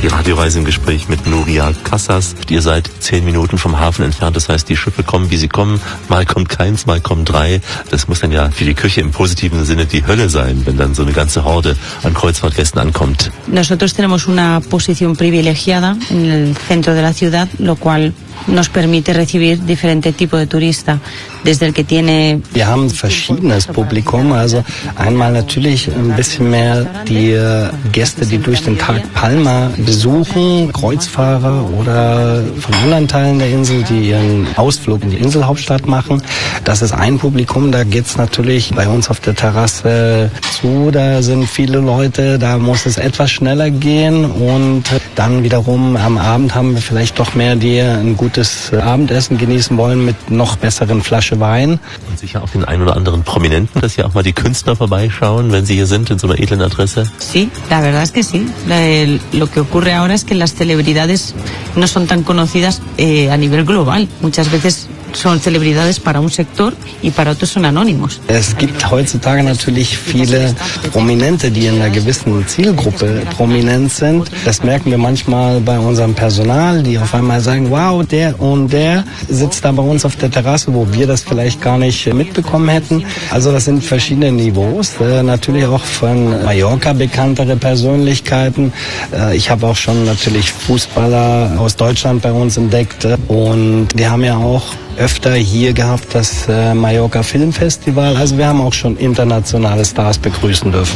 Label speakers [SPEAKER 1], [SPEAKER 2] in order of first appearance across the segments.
[SPEAKER 1] Die Radioreise im Gespräch mit Nuria Casas. Ihr seid 10 Minuten vom Hafen entfernt, das heißt, die Schiffe kommen, wie sie kommen. Mal kommt keins, mal kommen 3. Das muss dann ja für die Küche im positiven Sinne die Hölle sein, wenn dann so eine ganze Horde an Kreuzfahrtgästen ankommt.
[SPEAKER 2] Nosotros tenemos una posición privilegiada en el centro de la ciudad, lo cual nos permite recibir diferentes tipos de turistas, desde el que tiene...
[SPEAKER 3] Wir haben verschiedenes Publikum, also einmal natürlich ein bisschen mehr die Gäste, die durch den Tag Palma besuchen, Kreuzfahrer oder von anderen Teilen der Insel, die ihren Ausflug in die Inselhauptstadt machen. Das ist ein Publikum, da geht's natürlich bei uns auf der Terrasse zu, da sind viele Leute, da muss es etwas schneller gehen und dann wiederum am Abend haben wir vielleicht doch mehr, die ein gutes Abendessen genießen wollen mit noch besseren Flasche Wein.
[SPEAKER 1] Und sicher auch den einen oder anderen Prominenten, dass hier auch mal die Künstler vorbeischauen, wenn sie hier sind, in so einer edlen Adresse.
[SPEAKER 2] Sí, la verdad es que sí. Lo que ocurre ahora es que las celebridades no son tan conocidas a nivel global. Muchas veces son Celebridades para un sector y para otros son anónimos.
[SPEAKER 3] Es gibt heutzutage natürlich viele Prominente, die in einer gewissen Zielgruppe prominent sind. Das merken wir manchmal bei unserem Personal, die auf einmal sagen, wow, der und der sitzt da bei uns auf der Terrasse, wo wir das vielleicht gar nicht mitbekommen hätten. Also das sind verschiedene Niveaus. Natürlich auch von Mallorca bekanntere Persönlichkeiten. Ich habe auch schon natürlich Fußballer aus Deutschland bei uns entdeckt. Und wir haben ja auch öfter hier gehabt das Mallorca Filmfestival. Also wir haben auch schon internationale Stars begrüßen dürfen.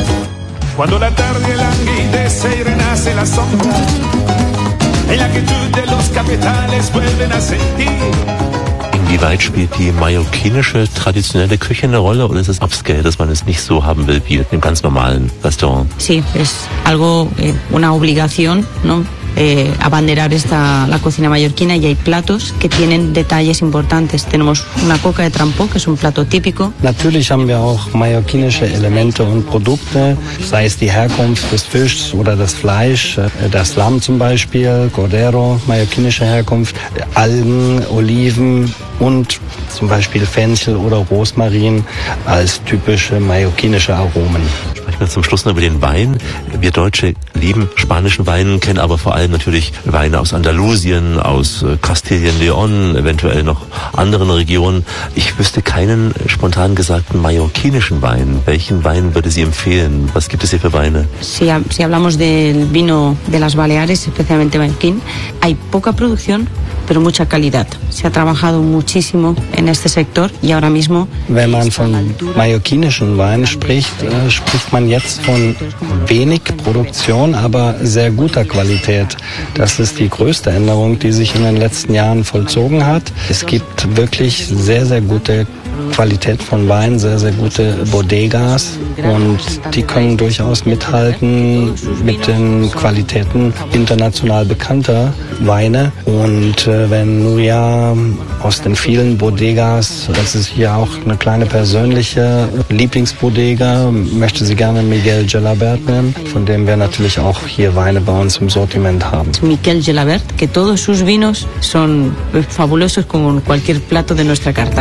[SPEAKER 4] Cuando la tarde languidece y renace la sombra, en la quietud de los capitales vuelven a sentir.
[SPEAKER 1] Inwieweit spielt die mallorquinische traditionelle Küche eine Rolle oder ist es upscale, dass man es nicht so haben will wie im ganz normalen Restaurant?
[SPEAKER 2] Sí, es algo, una obligación, ¿no? Abanderar la cocina mallorquina y hay platos que tienen detalles importantes. Tenemos una coca de trampó, que es un plato típico.
[SPEAKER 3] Natürlich haben wir auch mallorquinische Elemente und Produkte, sei es die Herkunft des Fischs oder das Fleisch, das Lamm zum Beispiel, Cordero, mallorquinische Herkunft, Algen, Oliven und zum Beispiel Fenchel oder Rosmarin als typische mallorquinische Aromen.
[SPEAKER 1] Sprechen wir zum Schluss noch über den Wein. Wir Deutsche lieben spanischen Wein, kennen aber vor allem natürlich Weine aus Andalusien, aus Kastilien-León, eventuell noch anderen Regionen. Ich wüsste keinen spontan gesagten mallorquinischen Wein. Welchen Wein würde Sie empfehlen? Was gibt es hier für Weine?
[SPEAKER 2] Si hablamos del vino de las Baleares, especialmente mallorquín, hay poca producción, pero mucha calidad. Se ha trabajado muchísimo en este sector y ahora mismo...
[SPEAKER 3] Wenn man von mallorquinischen Wein spricht, spricht man jetzt von wenig Produktion, aber sehr guter Qualität. Das ist die größte Änderung, die sich in den letzten Jahren vollzogen hat. Es gibt wirklich sehr, sehr gute Qualität von Wein, sehr, sehr gute Bodegas und die können durchaus mithalten mit den Qualitäten international bekannter Weine. Und wenn Nuria aus den vielen Bodegas, das ist hier auch eine kleine persönliche Lieblingsbodega, möchte sie gerne Miguel Gelabert nennen, von dem wir natürlich auch hier Weine bei uns im Sortiment haben.
[SPEAKER 2] Miguel Gelabert, que todos sus vinos son fabulosos con cualquier plato de nuestra carta.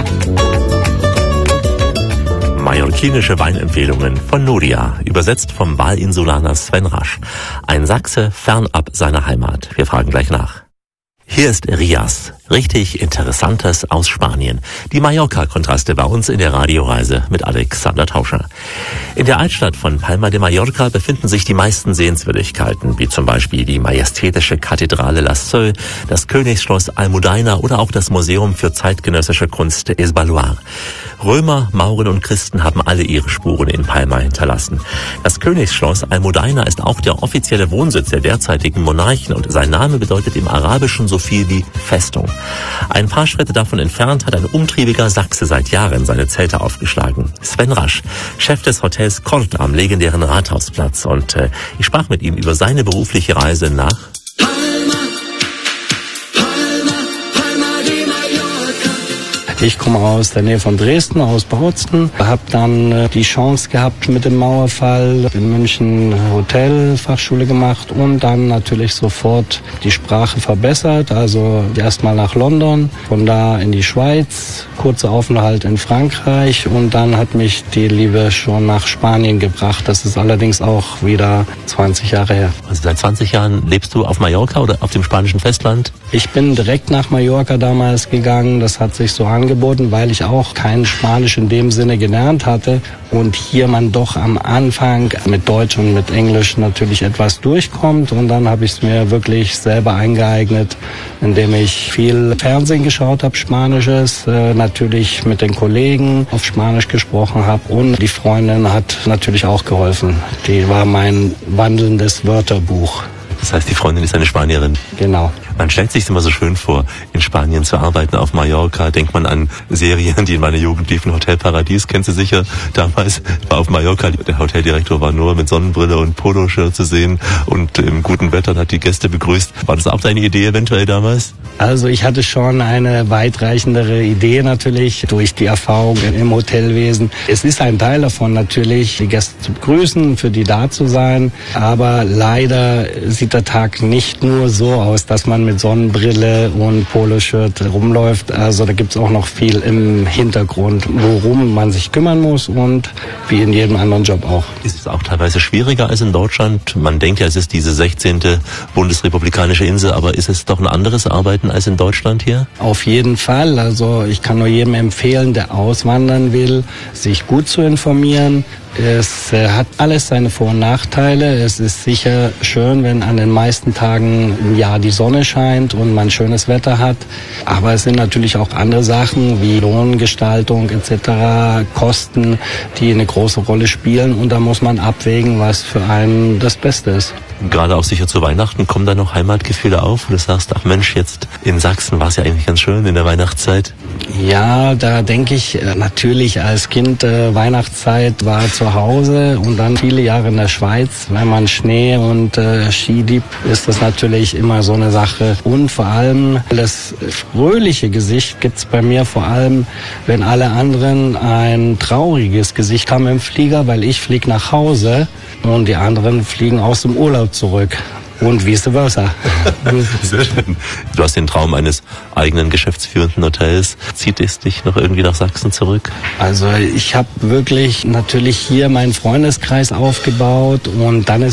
[SPEAKER 1] Mallorquinische Weinempfehlungen von Nuria, übersetzt vom Wahlinsulaner Sven Rasch. Ein Sachse fernab seiner Heimat. Wir fragen gleich nach. Hier ist Rias, richtig Interessantes aus Spanien. Die Mallorca-Kontraste bei uns in der Radioreise mit Alexander Tauscher. In der Altstadt von Palma de Mallorca befinden sich die meisten Sehenswürdigkeiten, wie zum Beispiel die majestätische Kathedrale Las Seu, das Königsschloss Almudaina oder auch das Museum für zeitgenössische Kunst Es Baluar. Römer, Mauren und Christen haben alle ihre Spuren in Palma hinterlassen. Das Königsschloss Almudaina ist auch der offizielle Wohnsitz der derzeitigen Monarchen und sein Name bedeutet im Arabischen so viel wie Festung. Ein paar Schritte davon entfernt hat ein umtriebiger Sachse seit Jahren seine Zelte aufgeschlagen. Sven Rasch, Chef des Hotels Kort am legendären Rathausplatz. Und ich sprach mit ihm über seine berufliche Reise nach
[SPEAKER 3] Ich komme aus der Nähe von Dresden, aus Bautzen. Habe dann die Chance gehabt mit dem Mauerfall in München Hotelfachschule gemacht und dann natürlich sofort die Sprache verbessert. Also erstmal nach London, von da in die Schweiz, kurzer Aufenthalt in Frankreich und dann hat mich die Liebe schon nach Spanien gebracht. Das ist allerdings auch wieder 20 Jahre her.
[SPEAKER 1] Also seit 20 Jahren lebst du auf Mallorca oder auf dem spanischen Festland?
[SPEAKER 3] Ich bin direkt nach Mallorca damals gegangen. Das hat sich so angeboten, weil ich auch kein Spanisch in dem Sinne gelernt hatte. Und hier man doch am Anfang mit Deutsch und mit Englisch natürlich etwas durchkommt. Und dann habe ich es mir wirklich selber eingeeignet, indem ich viel Fernsehen geschaut habe, Spanisches, natürlich mit den Kollegen auf Spanisch gesprochen habe. Und die Freundin hat natürlich auch geholfen. Die war mein wandelndes Wörterbuch.
[SPEAKER 1] Das heißt, die Freundin ist eine Spanierin?
[SPEAKER 3] Genau.
[SPEAKER 1] Man stellt sich immer so schön vor, in Spanien zu arbeiten, auf Mallorca. Denkt man an Serien, die in meiner Jugend liefen. Hotel Paradies, kennst du sicher. Damals war auf Mallorca, der Hoteldirektor war nur mit Sonnenbrille und Poloshirt zu sehen und im guten Wetter und hat die Gäste begrüßt. War das auch deine Idee eventuell damals?
[SPEAKER 3] Also ich hatte schon eine weitreichendere Idee natürlich durch die Erfahrung im Hotelwesen. Es ist ein Teil davon natürlich, die Gäste zu begrüßen, für die da zu sein. Aber leider sieht der Tag nicht nur so aus, dass man mit Sonnenbrille und Poloshirt rumläuft. Also da gibt's auch noch viel im Hintergrund, worum man sich kümmern muss und wie in jedem anderen Job auch.
[SPEAKER 1] Ist es auch teilweise schwieriger als in Deutschland? Man denkt ja, es ist diese 16. bundesrepublikanische Insel, aber ist es doch ein anderes Arbeiten als in Deutschland hier?
[SPEAKER 3] Auf jeden Fall. Also ich kann nur jedem empfehlen, der auswandern will, sich gut zu informieren. Es hat alles seine Vor- und Nachteile. Es ist sicher schön, wenn an den meisten Tagen im Jahr die Sonne scheint und man schönes Wetter hat. Aber es sind natürlich auch andere Sachen wie Lohngestaltung etc., Kosten, die eine große Rolle spielen. Und da muss man abwägen, was für einen das Beste ist.
[SPEAKER 1] Gerade auch sicher zu Weihnachten, kommen da noch Heimatgefühle auf, wo du sagst, ach Mensch, jetzt in Sachsen war es ja eigentlich ganz schön in der Weihnachtszeit?
[SPEAKER 3] Ja, da denke ich natürlich als Kind, Weihnachtszeit war zu Hause und dann viele Jahre in der Schweiz. Wenn man Schnee und Ski liebt, ist das natürlich immer so eine Sache. Und vor allem das fröhliche Gesicht gibt's bei mir vor allem, wenn alle anderen ein trauriges Gesicht haben im Flieger, weil ich fliege nach Hause und die anderen fliegen aus dem Urlaub zurück. Und vice versa.
[SPEAKER 1] Sehr schön. Du hast den Traum eines eigenen geschäftsführenden Hotels. Zieht es dich noch irgendwie nach Sachsen zurück?
[SPEAKER 3] Also ich habe wirklich natürlich hier meinen Freundeskreis aufgebaut und dann ist